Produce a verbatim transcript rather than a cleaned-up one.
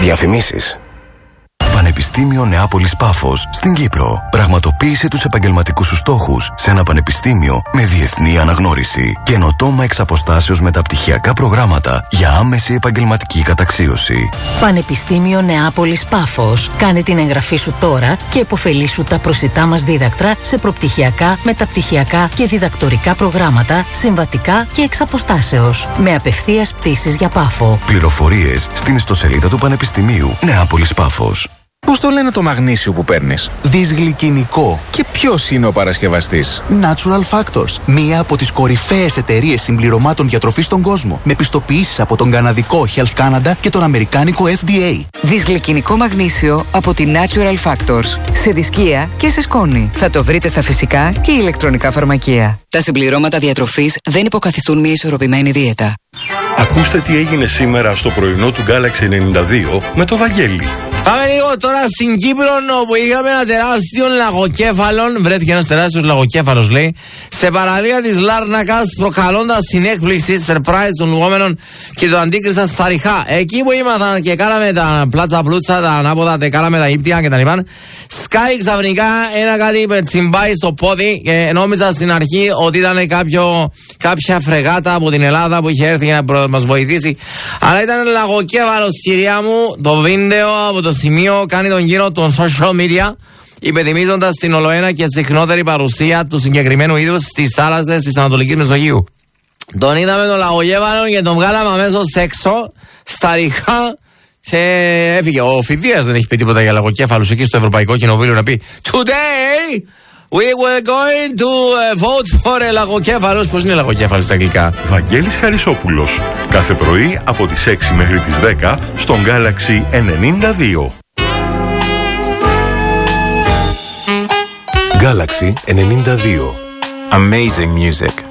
Διαφημίσεις. Πανεπιστήμιο Νεάπολης Πάφος στην Κύπρο. Πραγματοποίησε τους επαγγελματικούς σου στόχους σε ένα πανεπιστήμιο με διεθνή αναγνώριση. Καινοτόμα εξ αποστάσεως μεταπτυχιακά προγράμματα για άμεση επαγγελματική καταξίωση. Πανεπιστήμιο Νεάπολης Πάφος. Κάνε την εγγραφή σου τώρα και επωφελήσου τα προσιτά μας δίδακτρα σε προπτυχιακά, μεταπτυχιακά και διδακτορικά προγράμματα, συμβατικά και εξ αποστάσεως. Με απευθείας πτήσεις για Πάφο. Πληροφορίες στην ιστοσελίδα του Πανεπιστημίου Νεάπολης Πάφος. Πώς το λένε το μαγνήσιο που παίρνεις? Δυσγλυκινικό. Και ποιος είναι ο παρασκευαστής? Natural Factors. Μία από τις κορυφαίες εταιρείες συμπληρωμάτων διατροφής στον κόσμο. Με πιστοποιήσεις από τον καναδικό Health Canada και τον αμερικάνικο F D A. Δυσγλυκινικό μαγνήσιο από τη Natural Factors. Σε δισκία και σε σκόνη. Θα το βρείτε στα φυσικά και ηλεκτρονικά φαρμακεία. Τα συμπληρώματα διατροφής δεν υποκαθιστούν μια ισορροπημένη δίαιτα. Ακούστε τι έγινε σήμερα στο πρωινό του Galaxy ενενήντα δύο με το Βαγγέλη. Πάμε λίγο τώρα στην Κύπρο, όπου είχαμε ένα τεράστιο λαγοκέφαλο. Βρέθηκε ένας τεράστιος λαγοκέφαλος, λέει, σε παραλία της Λάρνακας, προκαλώντας την έκπληξη, surprise των λουγόμενων και το αντίκρισαν στα ριχά. Εκεί που ήμασταν και κάναμε τα πλάτσα πλούτσα, τα ανάποδα, και κάναμε τα ύπτια κτλ. Σκάει ξαφνικά ένα κάτι με τσιμπάει στο πόδι και νόμιζα στην αρχή ότι ήταν κάποιο, κάποια φρεγάτα από την Ελλάδα που είχε έρθει για να μας βοηθήσει. Αλλά ήταν λαγοκέφαλος, κυρία μου. Το βίντεο από το σημείο κάνει τον γύρο των social media, υπενθυμίζοντας την ολοένα και συχνότερη παρουσία του συγκεκριμένου είδους στις θάλασσες της Ανατολικής Μεσογείου. Τον είδαμε τον λαγοκέφαλο και τον βγάλαμε αμέσως έξω στα ριχά και έφυγε. Ο Φιδίας δεν έχει πει τίποτα για λαγοκέφαλους εκεί στο Ευρωπαϊκό Κοινοβούλιο να πει Today we were going to vote for a λαγοκέφαλος. Πώς είναι λαγοκέφαλος στα αγγλικά? Βαγγέλης Χαρισόπουλος. Κάθε πρωί από τις έξι μέχρι τις δέκα στον Galaxy ενενήντα δύο. Galaxy ενενήντα δύο. Amazing music.